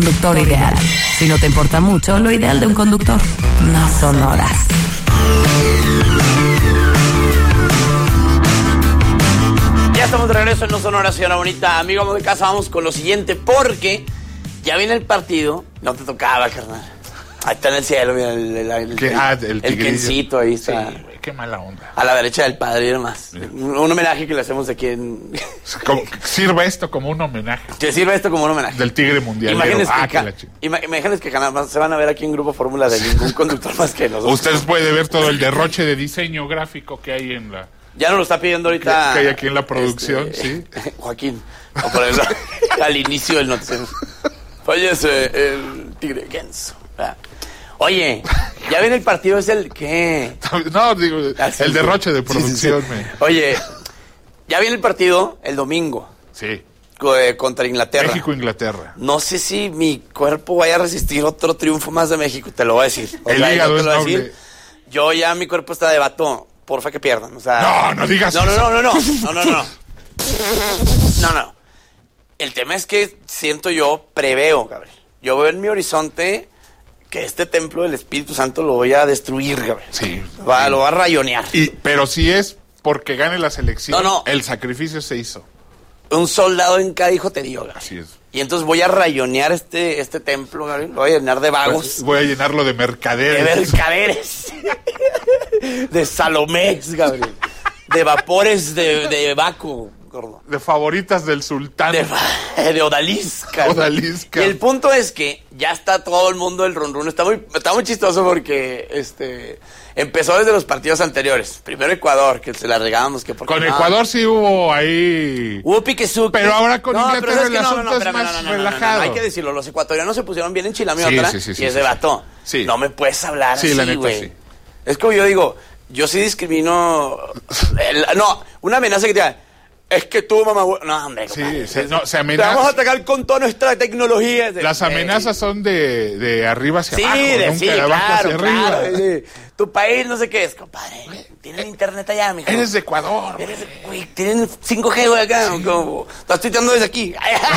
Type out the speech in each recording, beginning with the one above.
Conductor ideal. Si no te importa mucho, lo ideal de un conductor no son horas. Ya estamos de regreso en No Son Horas, señora bonita. Amigo, vamos de casa, vamos con lo siguiente, porque ya viene el partido. No te tocaba, carnal. Ahí está en el cielo, mira, el Kencito, ahí está. Sí, güey, qué mala onda. A la derecha del padre y demás. Un homenaje que le hacemos aquí en... Sirve esto como un homenaje. Que sirve esto como un homenaje. Del tigre mundial. Imagínense que jamás se van a ver aquí en Grupo Fórmula de ningún conductor más que nosotros. Ustedes pueden ver todo el derroche de diseño gráfico que hay en la... Ya nos lo está pidiendo ahorita... Que hay aquí en la producción, sí. Joaquín. O por eso, al inicio del noticiero. Fallece el tigre Genso. Oye, ya viene el partido, es el... ¿Qué? No, digo, el derroche de producción. Sí. Oye, ya viene el partido el domingo. Sí. Contra Inglaterra. México-Inglaterra. No sé si mi cuerpo vaya a resistir otro triunfo más de México, te lo voy a decir. El hígado es noble. Yo ya, mi cuerpo está de vato. Porfa que pierdan. O sea, no digas eso. No. No. El tema es que preveo, Gabriel. Yo veo en mi horizonte que este templo del Espíritu Santo lo voy a destruir, Gabriel. Sí. Lo va a rayonear. Pero si es porque gane la selección, no. El sacrificio se hizo. Un soldado en cada hijo te dio, Gabriel. Así es. Y entonces voy a rayonear este templo, Gabriel. Lo voy a llenar de vagos. Voy a llenarlo de mercaderes. De mercaderes. De Salomés, Gabriel. De vapores de Baco, gordo. De favoritas del sultán. De Odalisca. Odalisca. Y el punto es que ya está todo el mundo del run run. Está muy chistoso porque empezó desde los partidos anteriores. Primero Ecuador, que se la regábamos. Con Ecuador sí hubo ahí... Hubo piquezuque. Pero ahora con Inglaterra el asunto es más relajado. Hay que decirlo, los ecuatorianos se pusieron bien enchilamiota y se bató. Sí. No me puedes hablar así, la neta, güey. sí. Es como yo digo, yo sí discrimino... una amenaza que te diga... Es que tú, mamá... No, hombre. Sí, se amenaza. Te vamos a atacar con toda nuestra tecnología. Las amenazas son de arriba hacia abajo, nunca de abajo hacia arriba. Sí. Tu país no sé qué es, compadre. Tienen internet allá, mijo. Eres de Ecuador. Tienen 5G, güey, acá. Estás tuiteando desde aquí.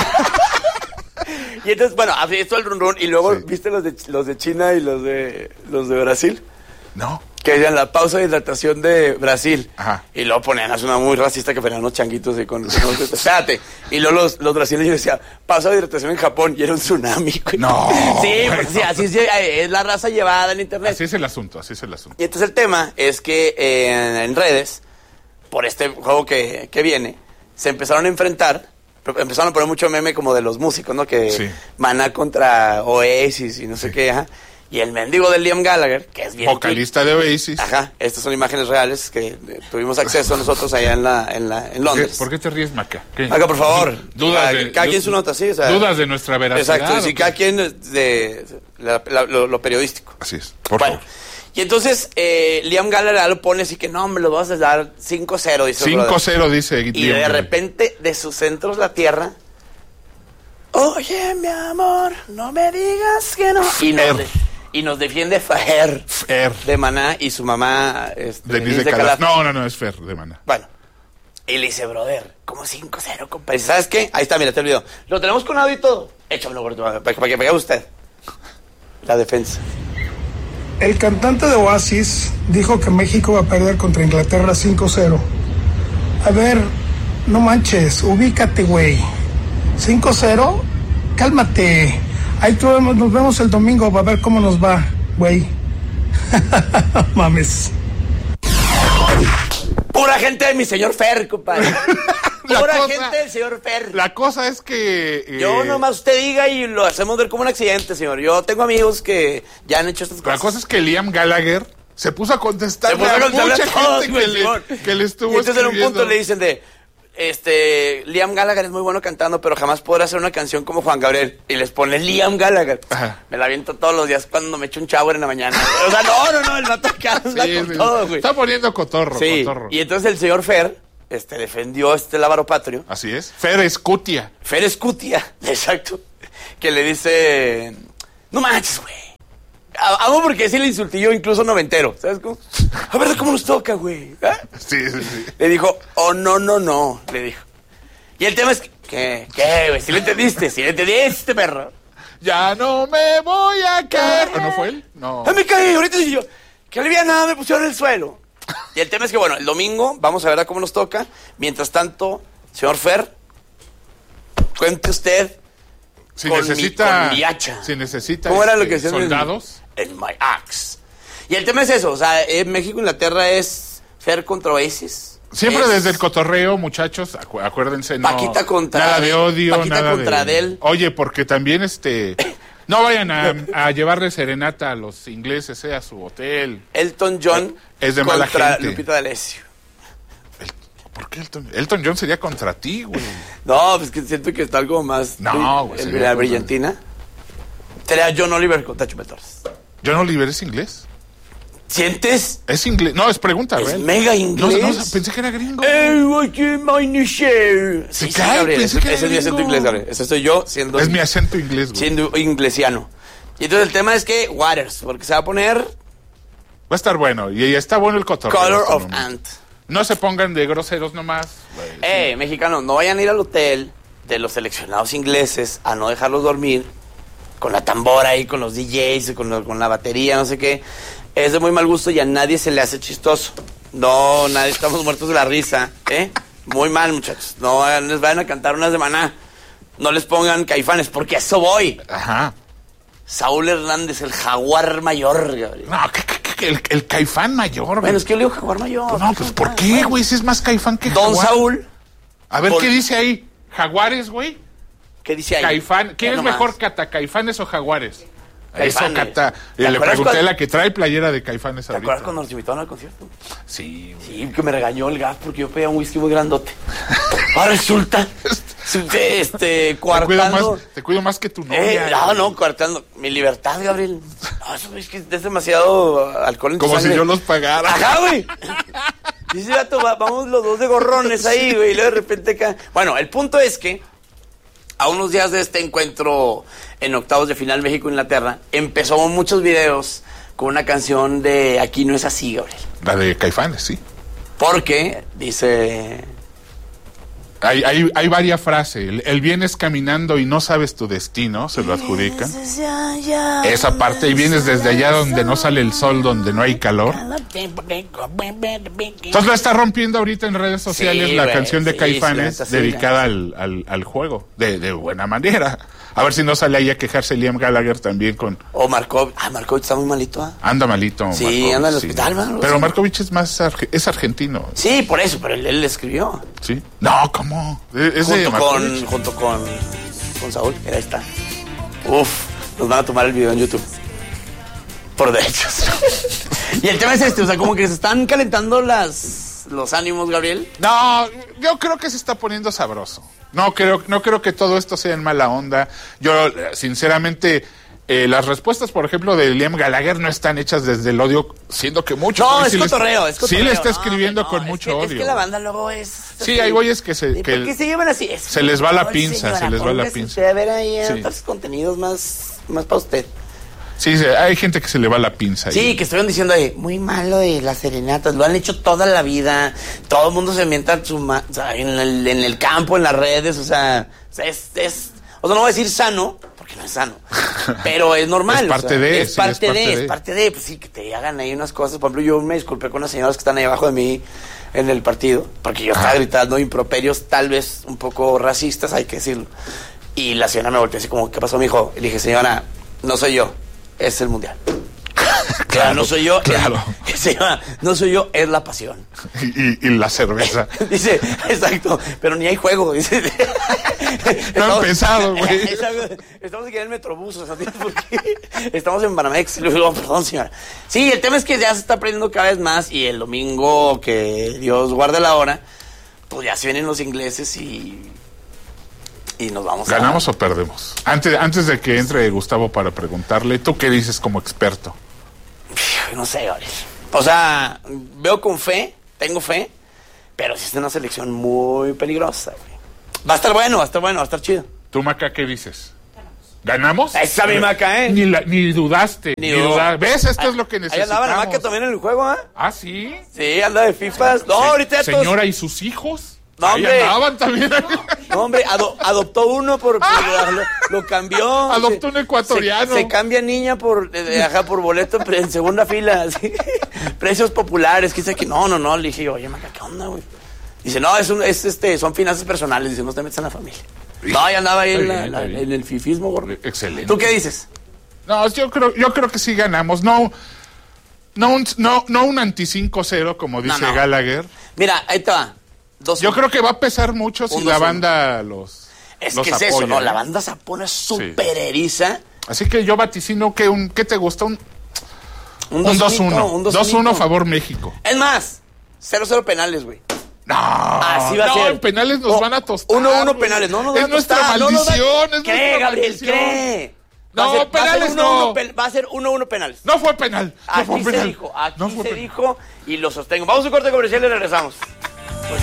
Y entonces, bueno, así esto el run run. Y luego, ¿viste los de China y los de Brasil? No. Que decían la pausa de hidratación de Brasil. Ajá. Y luego ponían a una muy racista que ponían unos changuitos y con... Espérate. Y luego los brasileños decían, pausa de hidratación en Japón. Y era un tsunami, güey. No. Sí, porque sí, así es la raza llevada en internet. Así es el asunto. Y entonces el tema es que en redes, por este juego que viene, se empezaron a enfrentar. Empezaron a poner mucho meme como de los músicos, ¿no? Que Maná contra Oasis y no sé qué, ajá. Y el mendigo de Liam Gallagher, que es bien... vocalista de Oasis. Ajá, estas son imágenes reales que tuvimos acceso nosotros allá en Londres. ¿Por qué te ríes, Maca? Maca, por favor. Cada quien su nota, sí. O sea, dudas de nuestra veracidad. Exacto, sí, cada quien de lo periodístico. Así es, por favor. Y entonces Liam Gallagher lo pone así que no, me lo vas a dar 5-0, dice. 5-0, dice Liam. Y de repente, de sus centros la tierra... Oye, mi amor, no me digas que no... Y nos defiende Fer de Maná y su mamá Denise de Calaf. No, es Fer de Maná. Bueno, y le dice, brother, como 5-0, compadre. ¿Sabes qué? Ahí está, mira, te olvidó. Lo tenemos con audio y todo. Échamelo, gordo, para que vea usted. La defensa. El cantante de Oasis dijo que México va a perder contra Inglaterra 5-0. A ver, no manches, ubícate, güey. 5-0, cálmate. Ahí nos vemos el domingo para ver cómo nos va, güey. Mames. Pura gente de mi señor Fer, compadre. Pura gente del señor Fer. La cosa es que... Yo nomás usted diga y lo hacemos ver como un accidente, señor. Yo tengo amigos que ya han hecho estas cosas. La cosa es que Liam Gallagher se puso a contestar a mucha gente que le estuvo escribiendo. Y entonces en un punto le dicen Liam Gallagher es muy bueno cantando, pero jamás podrá hacer una canción como Juan Gabriel. Y les pone Liam Gallagher. Ajá. Me la aviento todos los días cuando me echo un shower en la mañana. O sea, no, el vato que anda con todo, güey. Está poniendo cotorro. Y entonces el señor Fer defendió lábaro patrio. Así es. Fer Escutia, exacto. Que le dice, no manches, güey. Amo porque sí le insultillo incluso noventero, ¿sabes cómo? A ver cómo nos toca, güey. ¿Eh? Sí. Le dijo, no, le dijo. Y el tema es ¿qué, güey? ¿Sí le entendiste, perro? Ya no me voy a caer. ¿O no fue él? No. Me caí, ahorita y yo. Que aliviana, me pusieron en el suelo. Y el tema es que, bueno, el domingo vamos a ver a cómo nos toca. Mientras tanto, señor Fer, cuente usted con mi hacha. Si necesita ¿cómo era lo que soldados. En my axe. Y el tema es eso, o sea, México-Inglaterra es Fer contra Oasis. Siempre desde el cotorreo, muchachos, acuérdense, no. Paquita contra nada de odio, Paquita nada contra de... Adele. Oye, porque también no vayan a llevarle serenata a los ingleses, a su hotel. Elton John es de mala contra gente. Lupita D'Alessio. ¿Por qué Elton John sería contra ti, güey? No, pues que siento que está algo más... No, güey. La brillantina. Sería John Oliver contra Chumel Torres. ¿John Oliver es inglés? ¿Sientes? Es inglés. No, es pregunta, es ¿verdad? mega inglés. No, pensé que era gringo. Sí, Gabriel, ese es mi acento inglés, Gabriel. Ese soy yo siendo... Es mi acento inglés, güey. Siendo inglesiano. Y entonces el tema es que Waters, porque se va a poner... Va a estar bueno. Y está bueno el cotorreo. Color of Ant. No se pongan de groseros nomás. Sí. Mexicanos, no vayan a ir al hotel de los seleccionados ingleses a no dejarlos dormir con la tambora ahí, con los DJs, con la batería, no sé qué. Es de muy mal gusto y a nadie se le hace chistoso. No, nadie, estamos muertos de la risa, ¿eh? Muy mal, muchachos. No les vayan a cantar una semana. No les pongan Caifanes, porque a eso voy. Ajá. Saúl Hernández, el jaguar mayor, Gabriel. No, el Caifán mayor, güey. Bueno, es que yo le digo jaguar mayor. No, pues ¿por qué, güey? Si es más Caifán que Don jaguar. Saúl. A ver, ¿qué dice ahí? ¿Jaguares, güey? ¿Qué dice ahí? Caifán. ¿Quién es nomás mejor, Cata? ¿Caifanes o jaguares? Caifanes. Eso, Cata. Le pregunté a la que trae playera de Caifanes ahorita. ¿Te acuerdas cuando nos invitaron al concierto? Sí, güey. Sí, que me regañó el gas porque yo pedía un whisky muy grandote. Ahora resulta, coartando. Te cuido más que tu novia. No, coartando. Mi libertad, Gabriel. No, eso es que es demasiado alcohol en tu Como sangre. si yo los pagara. Ajá, güey. Dice, vato, vamos los dos de gorrones ahí, güey. Y luego de repente acá. Bueno, el punto es que a unos días de este encuentro en octavos de final México-Inglaterra, empezó muchos videos con una canción de Aquí no es así, Gabriel. La de Caifanes, sí. Porque dice... Hay varias frases. El vienes caminando y no sabes tu destino, se lo adjudican. Esa parte, y vienes desde allá donde no sale el sol, donde no hay calor. Entonces la está rompiendo ahorita en redes sociales la canción de Caifanes dedicada al juego, de buena manera. A ver si no sale ahí a quejarse Liam Gallagher también con... O Markovich. Markovich está muy malito, ¿eh? Anda malito. Sí, Markovich, anda en el hospital, man. Pero Markovich es más es argentino. Sí, por eso, pero él le escribió. Sí. No, ¿cómo? Junto con Saúl, ahí está. Uf, nos van a tomar el video en YouTube. Por derechos. Y el tema es o sea, como que se están calentando los ánimos, Gabriel. No, yo creo que se está poniendo sabroso. No creo que todo esto sea en mala onda. Yo, sinceramente, las respuestas, por ejemplo, de Liam Gallagher no están hechas desde el odio, siendo que mucho. No, es cotorreo. Sí le está escribiendo con mucho odio. Es que la banda luego es... Sí, hay güeyes que ¿Por qué se llevan así? Se les va la pinza, se les va la pinza. A ver ahí otros contenidos más para usted. Sí, hay gente que se le va la pinza. Sí, que estuvieron diciendo ahí, muy malo de las serenatas, lo han hecho toda la vida, todo el mundo se mienta en el campo, en las redes, o sea, no voy a decir sano, porque no es sano, pero es normal. Es parte de. Es parte de, pues sí, que te hagan ahí unas cosas. Por ejemplo, yo me disculpé con las señoras que están ahí abajo de mí en el partido, porque yo estaba gritando improperios, tal vez un poco racistas, hay que decirlo. Y la señora me volteó así como, ¿qué pasó, mijo? Y le dije, señora, no soy yo. Es el mundial. Claro, no soy yo. Claro. No soy yo, es la pasión. Y la cerveza. Dice, exacto, pero ni hay juego. Dice. No han pensado, güey. Estamos aquí en el Metrobús, o sea, porque estamos en Banamex. Perdón, señora. Sí, el tema es que ya se está aprendiendo cada vez más y el domingo, que Dios guarde la hora, pues ya se vienen los ingleses y nos vamos ¿Ganamos o perdemos? Antes de que entre Gustavo para preguntarle, ¿tú qué dices como experto? No sé, Gabriel. O sea, veo con fe, tengo fe, pero sí es una selección muy peligrosa, güey. Va a estar bueno, va a estar chido. ¿Tú, Maca, qué dices? ¿Ganamos? Esa mi Maca, ¿eh? Ni dudaste. ¿Ves? Esto es lo que necesitamos. Ahí andaba la Maca también en el juego, ¿eh? ¿Ah, sí? Sí, anda de FIFAs. No, ahorita señora y sus hijos. No, hombre. Andaban también. No, hombre, adoptó uno lo cambió. Adoptó un ecuatoriano. Se cambia niña por boleto en segunda fila, así. Precios populares, quise que no, le dije, oye, Maca, ¿qué onda, güey? Dice, no, son finanzas personales, dice, no te metas en la familia. No, ya andaba ahí en el fifismo, gordo. Excelente. ¿Tú qué dices? No, yo creo que sí ganamos. No un anti 5-0, como dice Gallagher. Mira, ahí te va. Yo creo que va a pesar mucho si la banda los Es los que es apoya, eso, ¿no? La banda se pone súper eriza. Así que yo vaticino que ¿qué te gusta? Un 2-1. 2-1 2-1 favor México. Es más, 0-0 penales, güey. No, así va a ser. En penales nos van a tostar. 1-1 penales. No, nos van a tostar. Es nuestra maldición. Cree, Gabriel, cree. No, penales no. Va a ser 1-1 penales. No fue penal. Aquí se dijo, y lo sostengo. Vamos a un corte comercial y regresamos.